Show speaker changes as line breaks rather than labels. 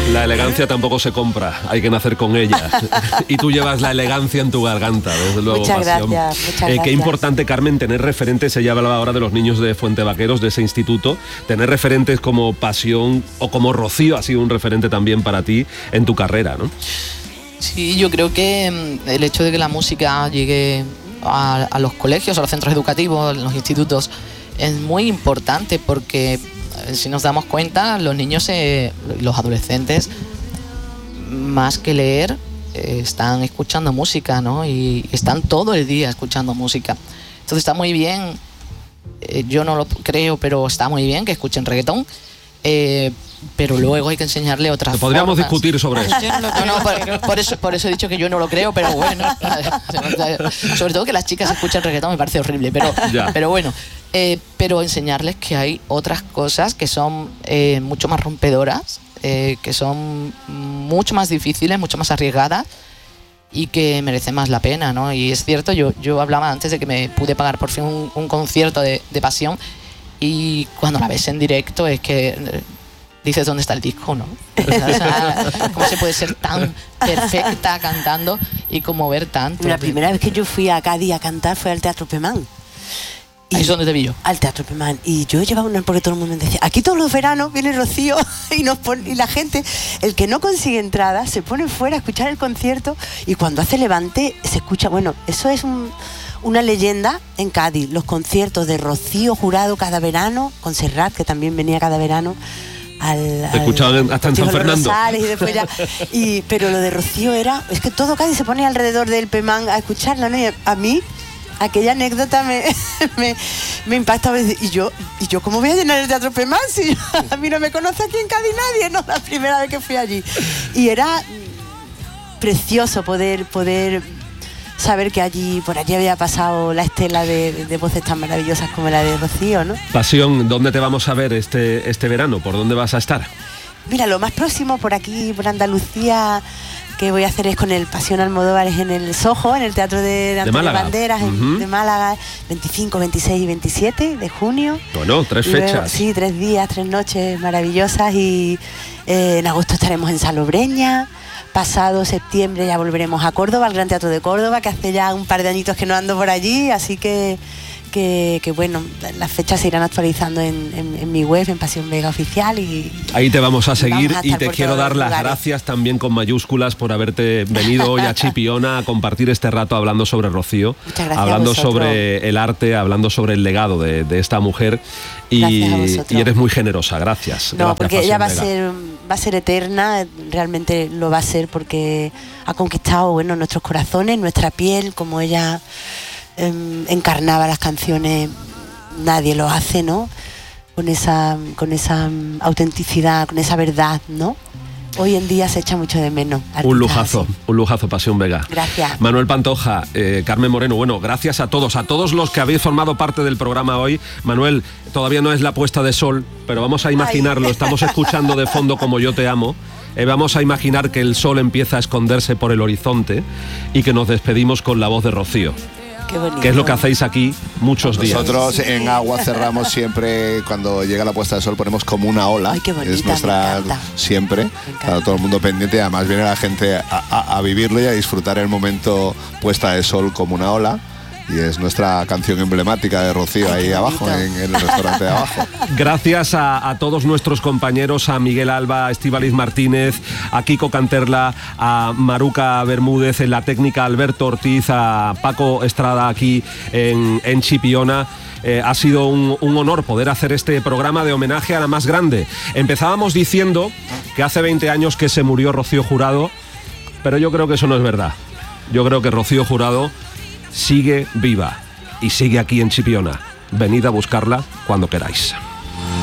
La elegancia tampoco se compra, hay que nacer con ella. Y tú llevas la elegancia en tu garganta, desde luego.
Muchas
Pasión.
gracias, muchas gracias.
Qué importante, Carmen, tener referentes. Ella hablaba ahora de los niños de Fuentevaqueros, de ese instituto. Tener referentes como Pasión o como Rocío ha sido un referente también para ti en tu carrera, ¿no?
Sí, yo creo que el hecho de que la música llegue a los colegios, a los centros educativos, a los institutos, es muy importante porque si nos damos cuenta, los niños, los adolescentes, más que leer, están escuchando música, ¿no? Y están todo el día escuchando música. Entonces está muy bien, yo no lo creo, pero está muy bien que escuchen reggaetón. Pero luego hay que enseñarle otras
Podríamos
formas.
discutir sobre eso.
Por eso he dicho que yo no lo creo, pero bueno. Sobre todo que las chicas escuchan reggaetón me parece horrible, pero bueno. Pero enseñarles que hay otras cosas que son mucho más rompedoras, que son mucho más difíciles, mucho más arriesgadas y que merecen más la pena, ¿no? Y es cierto, yo hablaba antes de que me pude pagar por fin un concierto de Pasión. Y cuando la ves en directo es que dices dónde está el disco, ¿no? O sea, ¿cómo se puede ser tan perfecta cantando y conmover tanto?
La primera vez que yo fui a Cádiz a cantar fue al Teatro Pemán.
¿Ahí es donde te vi yo?
Al Teatro Pemán. Y yo llevaba porque todo el mundo me decía, aquí todos los veranos viene Rocío y la gente, el que no consigue entrada, se pone fuera a escuchar el concierto y cuando hace levante se escucha, bueno, eso es una leyenda en Cádiz, los conciertos de Rocío Jurado cada verano, con Serrat, que también venía cada verano,
te escuchaban hasta en San Fernando.
Y después ya, pero lo de Rocío es que todo Cádiz se pone alrededor del Pemán a escucharla, ¿no? Y a mí, aquella anécdota me impacta a veces. Y yo ¿cómo voy a llenar el Teatro Pemán si a mí no me conoce aquí en Cádiz nadie? No, la primera vez que fui allí. Y era precioso poder saber que por allí había pasado la estela de voces tan maravillosas como la de Rocío, ¿no?
Pasión, ¿dónde te vamos a ver este verano? ¿Por dónde vas a estar?
Mira, lo más próximo por aquí, por Andalucía, que voy a hacer es con el Pasión Almodóvar, es en el Soho, en el Teatro de Antonio Banderas, de Málaga, 25, 26 y 27 de junio.
Bueno, 3 fechas.
Sí, 3 días, 3 noches maravillosas y en agosto estaremos en Salobreña. Pasado septiembre ya volveremos a Córdoba, al Gran Teatro de Córdoba, que hace ya un par de añitos que no ando por allí, así que bueno, las fechas se irán actualizando en mi web, en Pasión Vega Oficial. Y
ahí te vamos a seguir y te quiero dar las
lugares.
Gracias también con mayúsculas por haberte venido hoy a Chipiona a compartir este rato hablando sobre Rocío, hablando sobre el arte, hablando sobre el legado de esta mujer y eres muy generosa, gracias.
No,
Gracias,
porque
Pasión
ella
Vega.
va a ser eterna, realmente lo va a ser porque ha conquistado, bueno, nuestros corazones, nuestra piel, como ella encarnaba las canciones, nadie lo hace, ¿no? Con esa autenticidad, con esa verdad, ¿no? Hoy en día se echa mucho de menos.
Un lujazo, Pasión Vega.
Gracias.
Manuel Pantoja, Carmen Moreno, bueno, gracias a todos los que habéis formado parte del programa hoy. Manuel, todavía no es la puesta de sol, pero vamos a imaginarlo, estamos escuchando de fondo Como yo te amo. Vamos a imaginar que el sol empieza a esconderse por el horizonte y que nos despedimos con la voz de Rocío.
Qué bonito.
Que es lo que hacéis aquí muchos días.
Nosotros en Agua cerramos siempre, cuando llega la puesta de sol ponemos Como una ola.
Ay, qué bonita,
es nuestra siempre, para todo el mundo pendiente. Además viene la gente a vivirlo y a disfrutar el momento puesta de sol como una ola. Y es nuestra canción emblemática de Rocío. Ay, ahí abajo, en el restaurante de abajo.
Gracias a todos nuestros compañeros, a Miguel Alba, a Estíbaliz Martínez, a Kiko Canterla, a Maruca Bermúdez, en la técnica Alberto Ortiz, a Paco Estrada aquí en Chipiona. Ha sido un honor poder hacer este programa de homenaje a la más grande. Empezábamos diciendo que hace 20 años que se murió Rocío Jurado, pero yo creo que eso no es verdad. Yo creo que Rocío Jurado sigue viva y sigue aquí en Chipiona. Venid a buscarla cuando queráis.